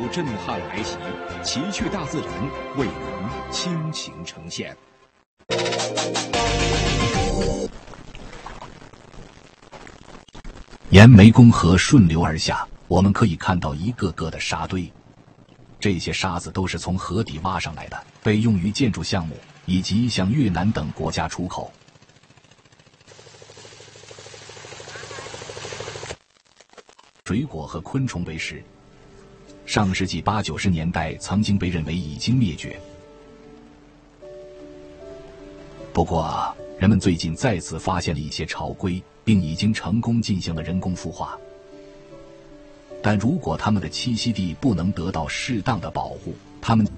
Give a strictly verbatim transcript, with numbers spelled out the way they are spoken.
震撼来袭，奇趣大自然为您倾情呈现。 沿湄公河顺流而下，我们可以看到一个个的沙堆。这些沙子都是从河底挖上来的，被用于建筑项目以及向越南等国家出口。水果和昆虫为食，上世纪八九十年代曾经被认为已经灭绝。不过，人们最近再次发现了一些潮龟，并已经成功进行了人工孵化。但如果它们的栖息地不能得到适当的保护，它们